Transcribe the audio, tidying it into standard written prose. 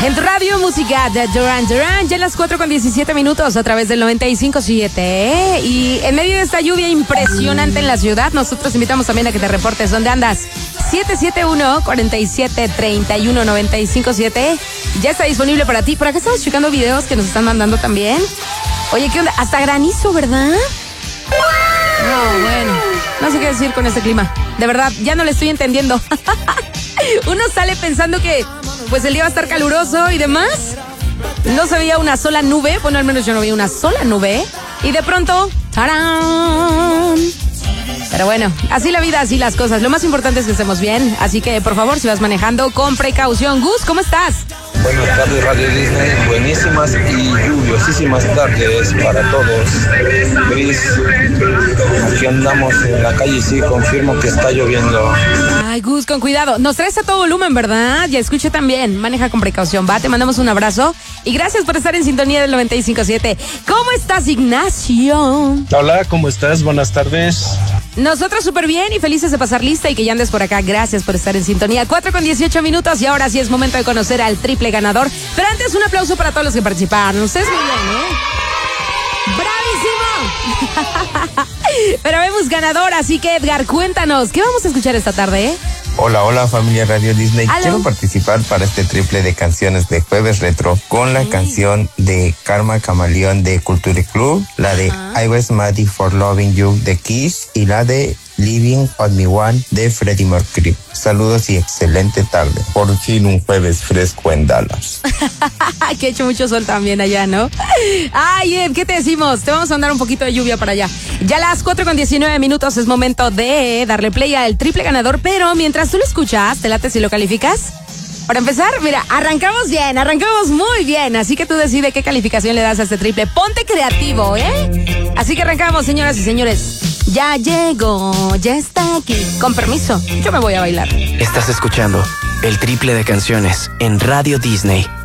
En tu radio, música de Duran Duran, ya en las 4:17 a través del 95.7. Y en medio de esta lluvia impresionante en la ciudad, nosotros invitamos también a que te reportes. ¿Dónde andas? 771-4731-957. Ya está disponible para ti. Por acá estamos checando videos que nos están mandando también. Oye, ¿qué onda? Hasta granizo, ¿verdad? No, bueno, no sé qué decir con este clima. De verdad, ya no le estoy entendiendo. Uno sale pensando que pues el día va a estar caluroso y demás. No se veía una sola nube. Bueno, al menos yo no veía una sola nube. Y de pronto, ¡tarán! Pero bueno, así la vida, así las cosas. Lo más importante es que estemos bien. Así que, por favor, si vas manejando, con precaución. Gus, ¿cómo estás? Buenas tardes, Radio Disney. Buenísimas y lluviosísimas tardes para todos. Gris, aquí andamos en la calle y sí, confirmo que está lloviendo. Ay, Gus, con cuidado. Nos traes a todo volumen, ¿verdad? Ya escuche también. Maneja con precaución, ¿va? Te mandamos un abrazo. Y gracias por estar en sintonía del 95.7. ¿Cómo estás, Ignacio? Hola, ¿cómo estás? Buenas tardes. Nosotros súper bien y felices de pasar lista y que ya andes por acá. Gracias por estar en sintonía. 4:18 y ahora sí es momento de conocer al triple ganador. Pero antes un aplauso para todos los que participaron. Ustedes muy bien, ¡bravísimo! Pero vemos ganador, así que Edgar, cuéntanos, ¿qué vamos a escuchar esta tarde, Hola familia Radio Disney. ¿Aló? Quiero participar para este triple de canciones de Jueves Retro con la canción de Karma Camaleón de Culture Club, la de I Was Mad for Loving You de Kiss y la de Living on Me One de Freddie Mercury. Saludos y excelente tarde. Por fin un jueves fresco en Dallas. Que ha hecho mucho sol también allá, ¿no? Ay, Ed, ¿qué te decimos? Te vamos a mandar un poquito de lluvia para allá. Ya a las 4:19 es momento de darle play al triple ganador, pero mientras tú lo escuchas, ¿te late si lo calificas? Para empezar, mira, arrancamos bien, arrancamos muy bien, así que tú decides qué calificación le das a este triple. Ponte creativo, Así que arrancamos, señoras y señores. Ya llegó, ya está aquí. Con permiso, yo me voy a bailar. Estás escuchando el triple de canciones en Radio Disney.